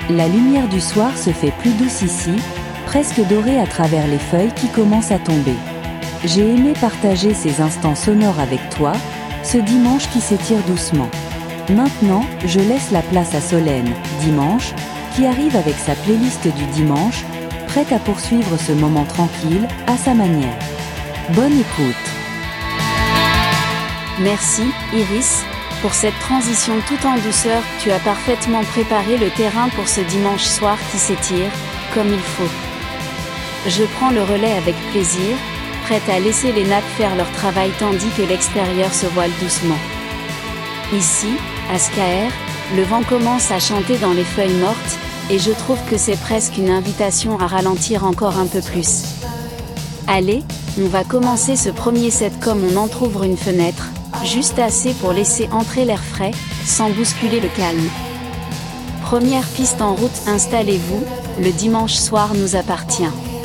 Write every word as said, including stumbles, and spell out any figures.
La lumière du soir se fait plus douce ici, presque dorée à travers les feuilles qui commencent à tomber. J'ai aimé partager ces instants sonores avec toi, ce dimanche qui s'étire doucement. Maintenant, je laisse la place à Solène, dimanche, qui arrive avec sa playlist du dimanche, prête à poursuivre ce moment tranquille, à sa manière. Bonne écoute. Merci, Iris, pour cette transition tout en douceur. Tu as parfaitement préparé le terrain pour ce dimanche soir qui s'étire, comme il faut. Je prends le relais avec plaisir, prête à laisser les nattes faire leur travail tandis que l'extérieur se voile doucement. Ici, à Skaer, le vent commence à chanter dans les feuilles mortes, et je trouve que c'est presque une invitation à ralentir encore un peu plus. Allez, on va commencer ce premier set comme on entrouvre une fenêtre, juste assez pour laisser entrer l'air frais, sans bousculer le calme. Première piste en route, installez-vous, le dimanche soir nous appartient.